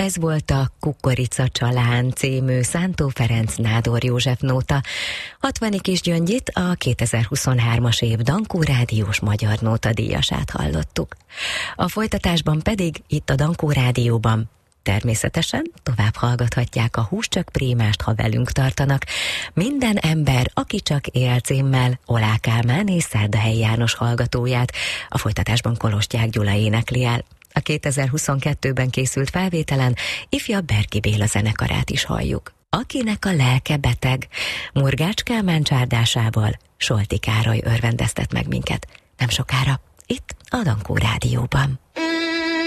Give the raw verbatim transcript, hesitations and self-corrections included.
Ez volt a Kukorica Csalán című Szántó Ferenc Nádor József nóta. Hatvani Kisgyöngyit, a kétezer-huszonhármas év Dankó Rádiós Magyar Nóta díjasát hallottuk. A folytatásban pedig itt a Dankó Rádióban természetesen tovább hallgathatják a Hús csak prémást, ha velünk tartanak. Minden ember, aki csak él címmel Olá Kálmán és Szerdahelyi János hallgatóját. A folytatásban Kolostják Gyula énekli el. A kétezer-huszonkettőben készült felvételen ifjabb Berki Béla zenekarát is halljuk. Akinek a lelke beteg, Murgács Kálmán csárdásával Solti Károly örvendeztet meg minket. Nem sokára, itt a Dankó Rádióban.